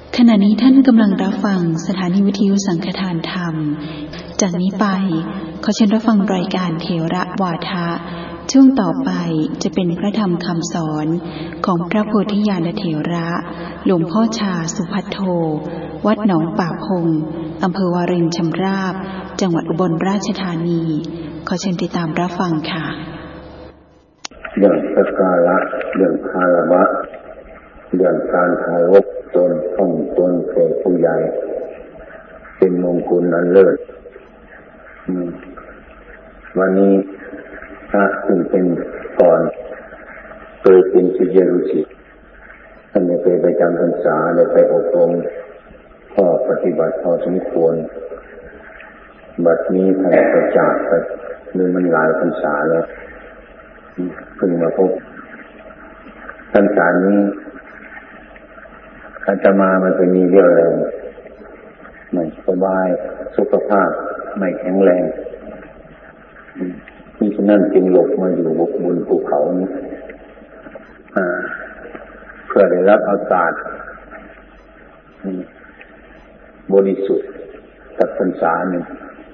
ขณะนี้ท่านกำลังรับฟังสถานีวิทยุสังฆทานธรรมจากนี้ไปขอเชิญรับฟังรายการเถระวาทะช่วงต่อไปจะเป็นพระธรรมคำสอนของพระโพธิญาณเถระหลวงพ่อชาสุภัทโทวัดหนองป่าพงอำเภอวารินชำราบจังหวัดอุบลราชธานีขอเชิญติดตามรับฟังค่ะเรื่องสักการะเรื่องคารวะเรื่องการเคารพตนท่องตนแก่ผู้ใหญ่เป็นมงคลอันเลิศวันนี้พระซึ่งเป็นก่อนเคยเป็นศิษยานุศิษย์ท่านได้ไปประจำพรรษาได้ไปอบรมข้อปฏิบัติพอสมควรบัดนี้ท่านประจักษ์นี่มันหลายพรรษาแล้วเพิ่งมาพบพรรษานี้อาตมามันจะมีเรื่องอะไรไม่สบายสุขภาพไม่แข็งแรงที่ฉะนั้นจึงหลบมาอยู่บนภูเขานี้เพื่อได้รับอากาศบริสุทธิ์สักพรรษาหนึ่ง